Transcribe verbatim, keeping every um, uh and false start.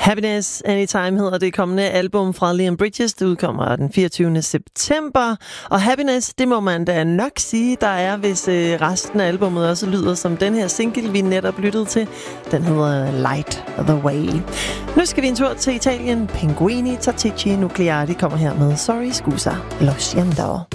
Happiness Anytime hedder det kommende album fra Leon Bridges. Det udkommer den fireogtyvende september. Og Happiness, det må man da nok sige, der er, hvis øh, resten af albummet også lyder som den her single, vi netop lyttede til. Den hedder Light the Way. Nu skal vi en tur til Italien. Pinguini Tattici Nucleari kommer her med Sorry Scusa Lo Scendo.